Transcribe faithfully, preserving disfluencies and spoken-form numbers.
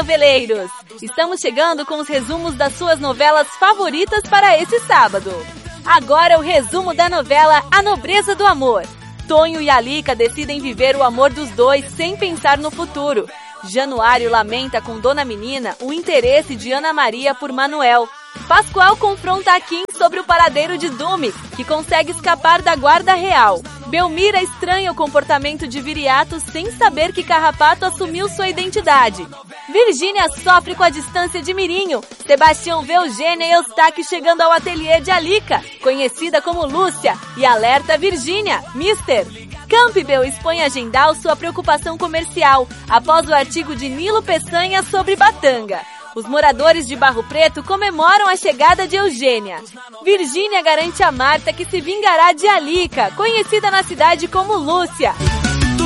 noveleiros! Estamos chegando com os resumos das suas novelas favoritas para esse sábado. Agora o resumo da novela A Nobreza do Amor. Tonho e Alica decidem viver o amor dos dois sem pensar no futuro. Januário lamenta com Dona Menina o interesse de Ana Maria por Manuel. Pascoal confronta Akin sobre o paradeiro de Dume, que consegue escapar da guarda real. Belmira estranha o comportamento de Viriato sem saber que Carrapato assumiu sua identidade. Virgínia sofre com a distância de Mirinho. Sebastião vê Eugênia e Eustáquio chegando ao ateliê de Alica, conhecida como Lúcia, e alerta Virgínia, Mister Campbell expõe a Gendal sua preocupação comercial após o artigo de Nilo Peçanha sobre Batanga. Os moradores de Barro Preto comemoram a chegada de Eugênia. Virgínia garante a Marta que se vingará de Alica, conhecida na cidade como Lúcia.